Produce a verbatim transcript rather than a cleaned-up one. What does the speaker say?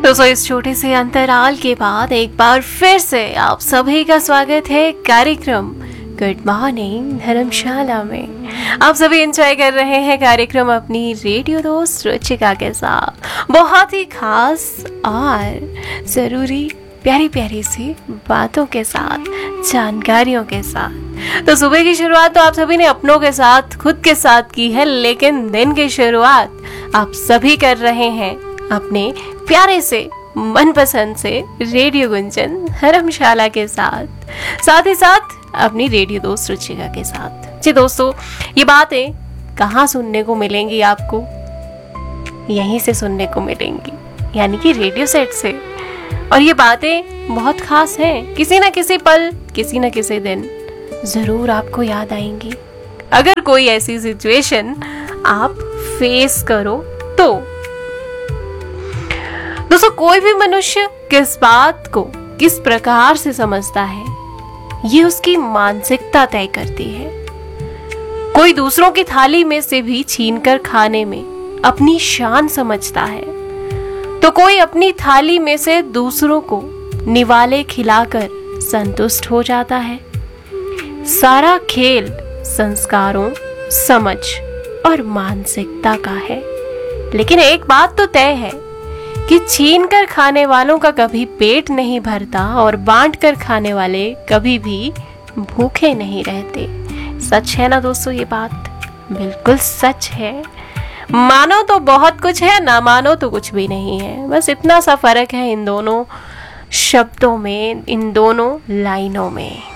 दोस्तों, इस छोटे से अंतराल के बाद एक बार फिर से आप सभी का स्वागत है कार्यक्रम गुड मॉर्निंग धर्मशाला में। आप सभी एंजॉय कर रहे हैं कार्यक्रम अपनी रेडियो दोस्त रुचिका के साथ, बहुत ही खास और ज़रूरी प्यारी प्यारी सी बातों के साथ, जानकारियों के साथ। तो सुबह की शुरुआत तो आप सभी ने अपनों के साथ, खुद के साथ की है, लेकिन दिन की शुरुआत आप सभी कर रहे हैं अपने प्यारे से मनपसंद से रेडियो गुंजन धर्मशाला के साथ, साथ ही साथ अपनी रेडियो दोस्त रुचिका के साथ। जी दोस्तों, ये बातें कहाँ सुनने को मिलेंगी आपको? यहीं से सुनने को मिलेंगी, यानी कि रेडियो सेट से। और ये बातें बहुत खास हैं, किसी ना किसी पल, किसी ना किसी दिन जरूर आपको याद आएंगी। अगर कोई ऐसी सिचुएशन आप फेस करो तो दोस्तों, कोई भी मनुष्य किस बात को किस प्रकार से समझता है, ये उसकी मानसिकता तय करती है। कोई दूसरों की थाली में से भी छीनकर खाने में अपनी शान समझता है, तो कोई अपनी थाली में से दूसरों को निवाले खिलाकर संतुष्ट हो जाता है। सारा खेल संस्कारों, समझ और मानसिकता का है। लेकिन एक बात तो तय है कि छीन कर खाने वालों का कभी पेट नहीं भरता और बांट कर खाने वाले कभी भी भूखे नहीं रहते। सच है ना दोस्तों, ये बात बिल्कुल सच है। मानो तो बहुत कुछ है, ना मानो तो कुछ भी नहीं है। बस इतना सा फर्क है इन दोनों शब्दों में, इन दोनों लाइनों में।